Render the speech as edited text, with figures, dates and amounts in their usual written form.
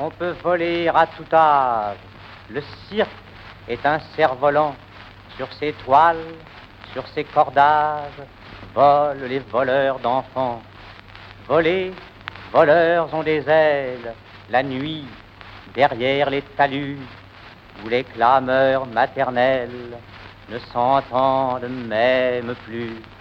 On peut voler à tout âge. Le cirque est un cerf-volant. Sur ses toiles, sur ses cordages, volent les voleurs d'enfants. Voler, voleurs ont des ailes. La nuit, derrière les talus, où les clameurs maternelles ne s'entendent même plus.